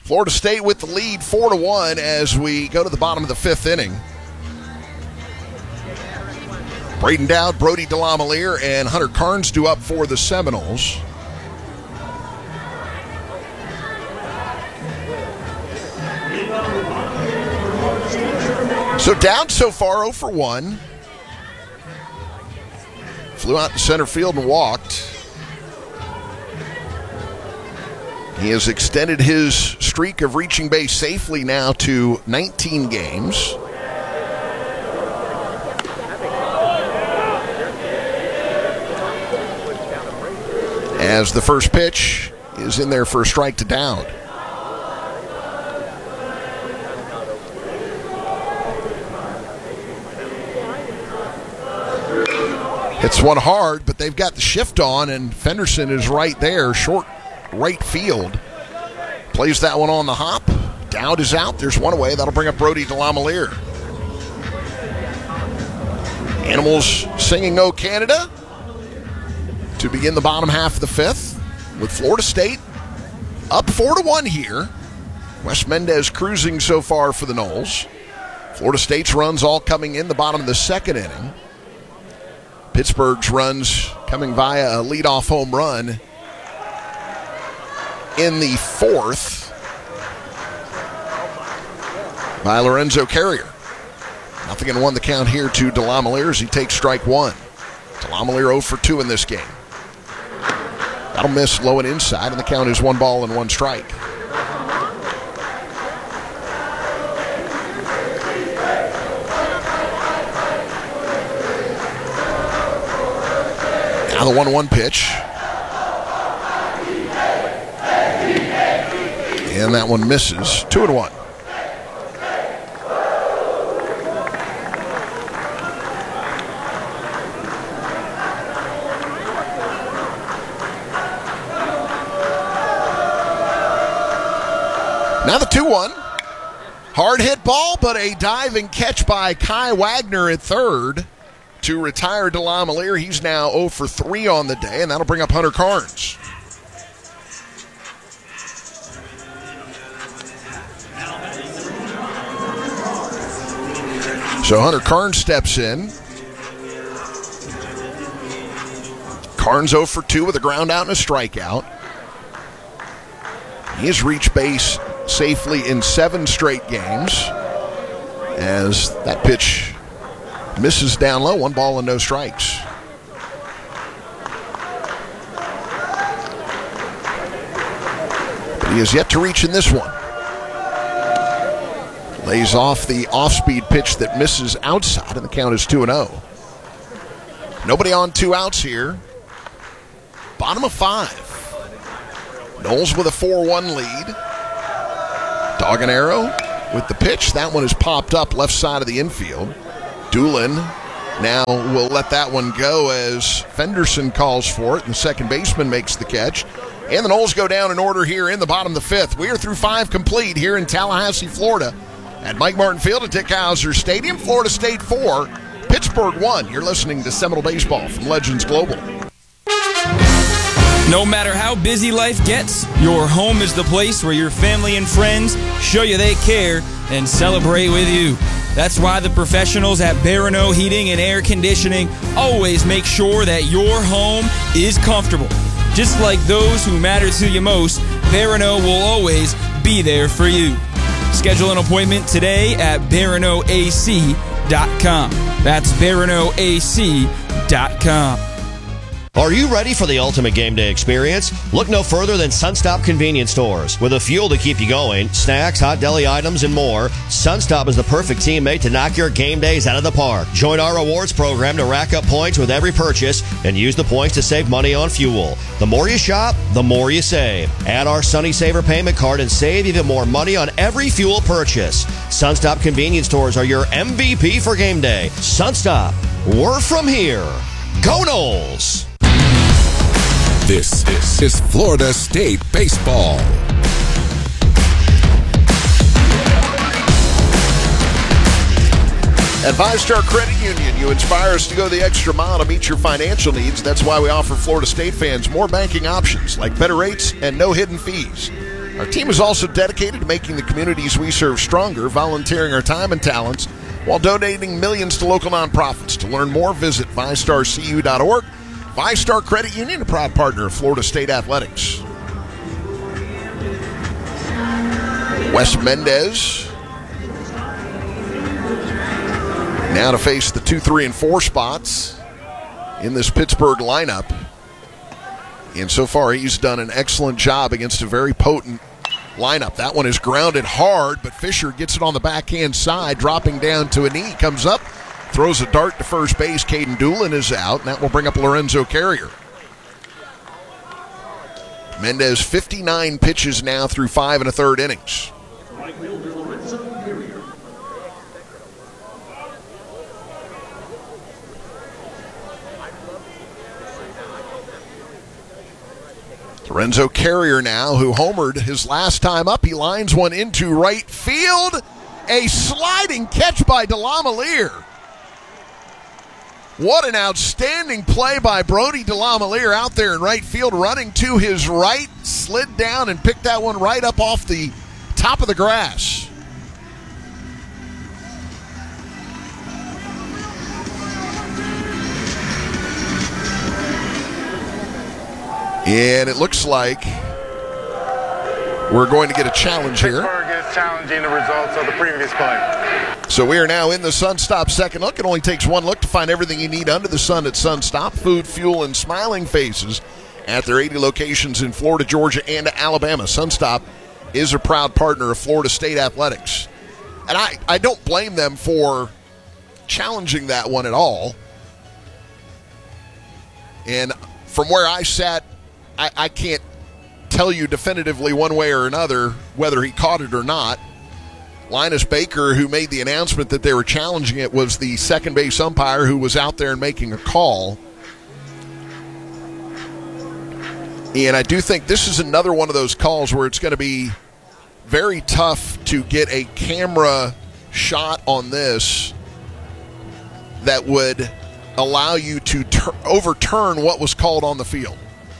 Florida State with the lead 4-1 as we go to the bottom of the fifth inning. Braden Dowd, Brody DeLamielleure, and Hunter Carnes due up for the Seminoles. So Dowd so far 0 for 1. Flew out to center field and walked. He has extended his streak of reaching base safely now to 19 games. As the first pitch is in there for a strike to Dowd. Hits one hard, but they've got the shift on, and Fenderson is right there, short right field. Plays that one on the hop. Dowd is out. There's one away. That'll bring up Brody DeLamielleure. Animals singing "O Canada" to begin the bottom half of the fifth, with Florida State up 4-1 here. Wes Mendez cruising so far for the Noles. Florida State's runs all coming in the bottom of the second inning. Pittsburgh's runs coming via a leadoff home run in the fourth by Lorenzo Carrier. 0-1 the count here to DeLamielleure as he takes strike one. DeLamielleure 0 for 2 in this game. That'll miss low and inside, and the count is 1 ball and 1 strike. Now the 1-1 pitch. And that one misses. 2-1. Now the 2-1. Hard hit ball, but a diving catch by Kai Wagner at third to retire DeLamielleure. He's now 0 for 3 on the day, and that'll bring up Hunter Carnes. So Hunter Carnes steps in. Carnes 0 for 2 with a ground out and a strikeout. He has reached base safely in 7 straight games as that pitch misses down low. 1 ball and no strikes. But he has yet to reach in this one. Lays off the off-speed pitch that misses outside, and the count is 2-0. Nobody on 2 outs here. Bottom of 5. Noles with a 4-1 lead. Dog and arrow with the pitch. That one is popped up left side of the infield. Doolin now will let that one go as Fenderson calls for it, and the second baseman makes the catch. And the Noles go down in order here in the bottom of the fifth. We are through 5 complete here in Tallahassee, Florida, at Mike Martin Field at Dick Howser Stadium. Florida State 4, Pittsburgh 1. You're listening to Seminole Baseball from Legends Global. No matter how busy life gets, your home is the place where your family and friends show you they care and celebrate with you. That's why the professionals at Barano Heating and Air Conditioning always make sure that your home is comfortable. Just like those who matter to you most, Barano will always be there for you. Schedule an appointment today at BaranoAC.com. That's BaranoAC.com. Are you ready for the ultimate game day experience? Look no further than Sunstop Convenience Stores. With a fuel to keep you going, snacks, hot deli items, and more, Sunstop is the perfect teammate to knock your game days out of the park. Join our rewards program to rack up points with every purchase and use the points to save money on fuel. The more you shop, the more you save. Add our Sunny Saver payment card and save even more money on every fuel purchase. Sunstop Convenience Stores are your MVP for game day. Sunstop, we're from here. Go Noles! This is Florida State Baseball. At Five Star Credit Union, you inspire us to go the extra mile to meet your financial needs. That's why we offer Florida State fans more banking options like better rates and no hidden fees. Our team is also dedicated to making the communities we serve stronger, volunteering our time and talents while donating millions to local nonprofits. To learn more, visit VyStarCU.org. VyStar Credit Union, a proud partner of Florida State Athletics. Wes Mendez now to face the 2, 3, and 4 spots in this Pittsburgh lineup. And so far, he's done an excellent job against a very potent lineup. That one is grounded hard, but Fisher gets it on the backhand side, dropping down to a knee, comes up, throws a dart to first base. Caden Doolin is out, and that will bring up Lorenzo Carrier. Mendez 59 pitches now through 5 1/3 innings. Lorenzo Carrier now, who homered his last time up. He lines one into right field. A sliding catch by Delamalier. What an outstanding play by Brody Delamalier out there in right field, running to his right, slid down and picked that one right up off the top of the grass. And it looks like we're going to get a challenge here. Pittsburgh is challenging the results of the previous play. So we are now in the Sunstop second look. It only takes one look to find everything you need under the sun at Sunstop. Food, fuel, and smiling faces at their 80 locations in Florida, Georgia, and Alabama. Sunstop is a proud partner of Florida State Athletics. And I don't blame them for challenging that one at all. And from where I sat, I can't tell you definitively one way or another whether he caught it or not. Linus Baker, who made the announcement that they were challenging it, was the second base umpire who was out there and making a call. And I do think this is another one of those calls where it's going to be very tough to get a camera shot on this that would allow you to overturn what was called on the field.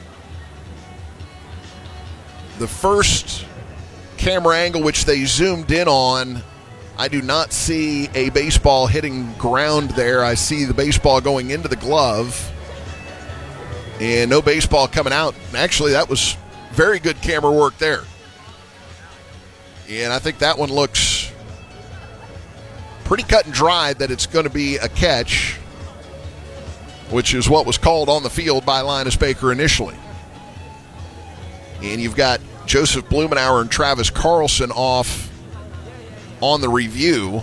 The first camera angle which they zoomed in on, I do not see a baseball hitting ground there. I see the baseball going into the glove and no baseball coming out. Actually, that was very good camera work there. And I think that one looks pretty cut and dry that it's going to be a catch, which is what was called on the field by Linus Baker initially. And you've got Joseph Blumenauer and Travis Carlson off on the review.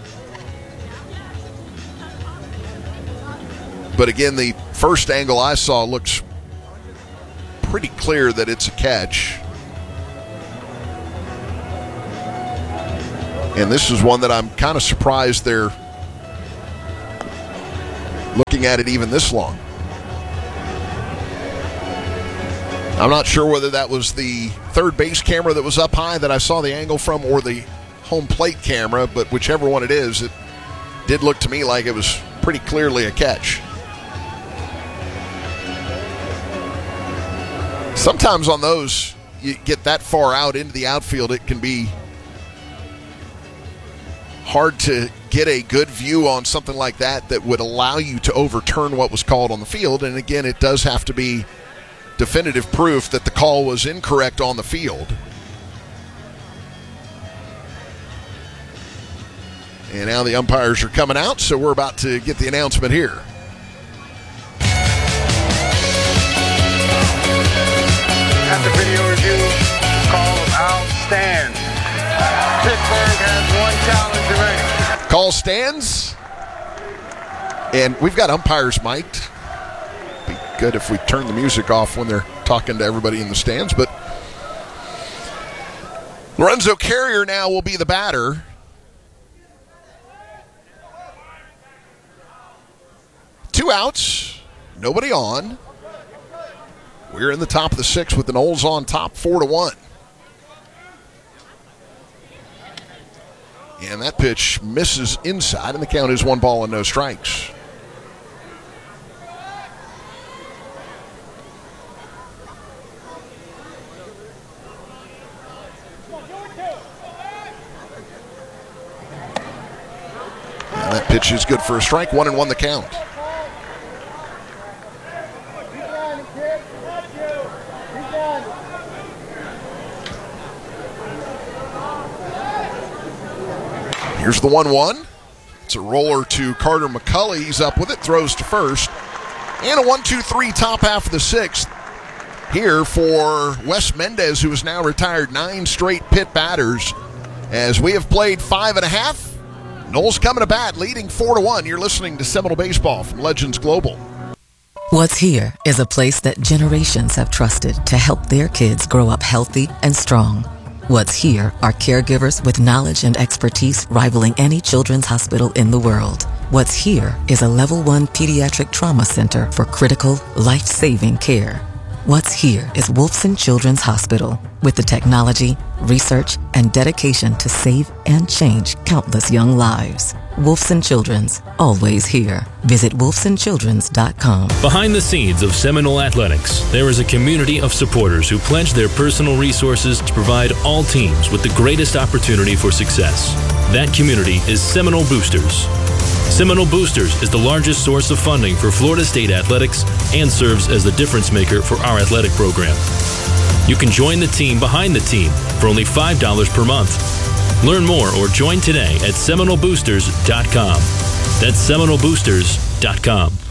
But again, the first angle I saw looks pretty clear that it's a catch. And this is one that I'm kind of surprised they're looking at it even this long. I'm not sure whether that was the third base camera that was up high that I saw the angle from or the home plate camera, but whichever one it is, it did look to me like it was pretty clearly a catch. Sometimes on those, you get that far out into the outfield, it can be hard to get a good view on something like that that would allow you to overturn what was called on the field. And again, it does have to be definitive proof that the call was incorrect on the field. And now the umpires are coming out, so we're about to get the announcement here. At the video review, call outstands. Pittsburgh has one challenge remaining. Call stands. And we've got umpires mic'd. Be good if we turn the music off when they're talking to everybody in the stands. But Lorenzo Carrier now will be the batter. Two outs, nobody on. We're in the top of the sixth with the Noles on top, 4-1. And that pitch misses inside, and the count is 1 and no strikes. And that pitch is good for a strike. 1-1 the count. Here's the 1-1. It's a roller to Carter McCulley. He's up with it, throws to first. And a 1-2-3 top half of the sixth here for Wes Mendez, who is now retired 9 straight pit batters. As we have played 5.5, Noles coming to bat, leading 4-1. You're listening to Seminole Baseball from Legends Global. What's Here is a place that generations have trusted to help their kids grow up healthy and strong. What's Here are caregivers with knowledge and expertise rivaling any children's hospital in the world. What's Here is a level 1 pediatric trauma center for critical, life-saving care. What's Here is Wolfson Children's Hospital with the technology, research, and dedication to save and change countless young lives. Wolfson Children's, always here. Visit wolfsonchildrens.com. Behind the scenes of Seminole Athletics, there is a community of supporters who pledge their personal resources to provide all teams with the greatest opportunity for success. That community is Seminole Boosters. Seminole Boosters is the largest source of funding for Florida State athletics and serves as the difference maker for our athletic program. You can join the team behind the team for only $5 per month. Learn more or join today at SeminoleBoosters.com. That's SeminoleBoosters.com.